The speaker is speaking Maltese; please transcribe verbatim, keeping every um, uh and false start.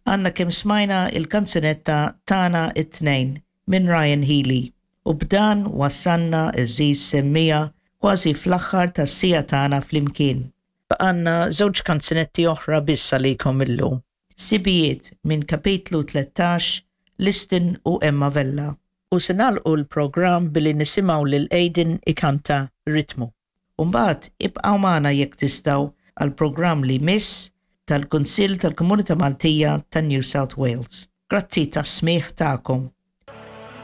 għanna kem smajna il-kanzunetta Tana it-tnejn minn Ryan Healy u b'dan wassanna iż-żiż semmija kważi fl-aħħar tas-sija tagħna flimkien. Għanna żewġ kanzunetti oħra biss għalikom illum. Sibijiet minn kapitlu tlettax Liston u Emma Vella. U se nagħlqu l-programm billi nisimgħu lil Aiden ikanta ritmu. U mbagħad ibqgħu magħna jekk tistgħu għall-programm li miss tal-Kunsill tal-Komunità Maltija tan New South Wales. Grazzi tas-smigħ tagħkom.